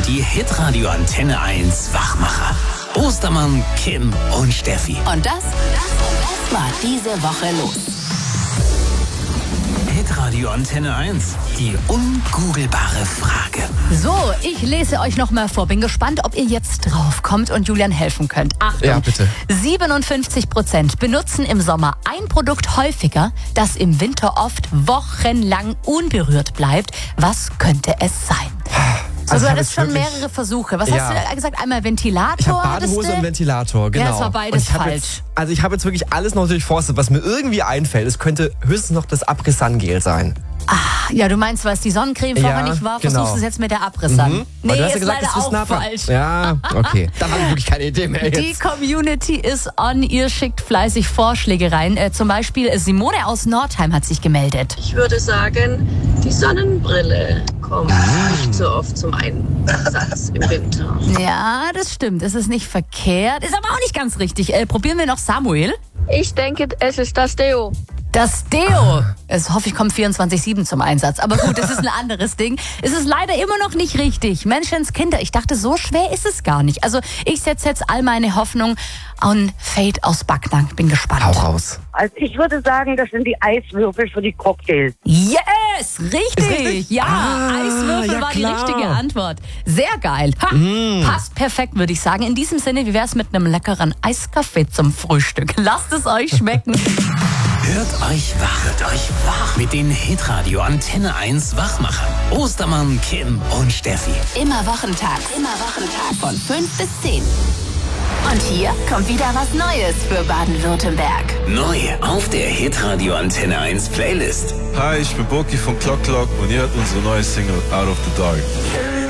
sind die Hitradio Antenne 1 Wachmacher. Ostermann, Kim und Steffi. Und das war diese Woche los. Hitradio Antenne 1. Die ungoogelbare Frage. So, ich lese euch nochmal vor. Bin gespannt, ob ihr jetzt drauf kommt und Julian helfen könnt. Achtung, Ja, bitte. 57% benutzen im Sommer ein Produkt häufiger, das im Winter oft wochenlang unberührt bleibt. Was könnte es sein? Also, du hattest schon mehrere Versuche. Was hast du gesagt? Einmal Ventilator? Ich habe Badehose und Ventilator, genau. Ja, es war beides und falsch. Ich habe jetzt wirklich alles noch durchforstet, was mir irgendwie einfällt. Es könnte höchstens noch das Abriss-Sun-Gel sein. Ja, du meinst, was die Sonnencreme vorher nicht war? Genau. Versuchst du es jetzt mit der Abriss an? Aber Nee, du hast ja ist gesagt, leider es ist auch nah dran. falsch. Ja, okay. Dann habe ich wirklich keine Idee mehr jetzt. Die Community ist on. Ihr schickt fleißig Vorschläge rein. Zum Beispiel Simone aus Nordheim hat sich gemeldet. Ich würde sagen, die Sonnenbrille kommt nicht so oft zum Einsatz im Winter. Ja, das stimmt. Es ist nicht verkehrt. Ist aber auch nicht ganz richtig. Probieren wir noch Samuel. Ich denke, es ist das Deo. Das Deo. Es hoffe ich, kommt 24/7 zum Einsatz. Aber gut, das ist ein anderes Ding. Es ist leider immer noch nicht richtig. Menschenskinder, ich dachte, so schwer ist es gar nicht. Also ich setze jetzt all meine Hoffnung an Fate aus Backnang. Bin gespannt. Hau raus. Also ich würde sagen, das sind die Eiswürfel für die Cocktails. Yes, richtig. Ja, Eiswürfel ja, war die klar. richtige Antwort. Sehr geil. Passt perfekt, würde ich sagen. In diesem Sinne, wie wär's mit einem leckeren Eiskaffee zum Frühstück? Lasst es euch schmecken. Hört euch wach mit den Hitradio Antenne 1 Wachmachern. Ostermann, Kim und Steffi. Immer wochentags von 5 bis 10. Und hier kommt wieder was Neues für Baden-Württemberg. Neu auf der Hitradio Antenne 1 Playlist. Hi, ich bin Boki von Clock Clock und ihr hört unsere neue Single Out of the Dark.